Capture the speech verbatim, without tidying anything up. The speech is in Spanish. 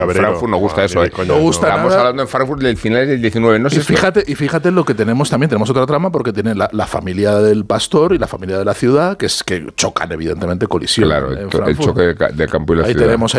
Cabrero. Frankfurt nos gusta ah, eso, ¿eh? No gusta Estamos nada. hablando en Frankfurt del final del diecinueve. No sé y, fíjate, y fíjate en lo que tenemos también. Tenemos otra trama porque tiene la, la familia del pastor y la familia de la ciudad, que es que chocan, evidentemente, colisión. Claro, el, el choque de, de campo y la Ahí ciudad. tenemos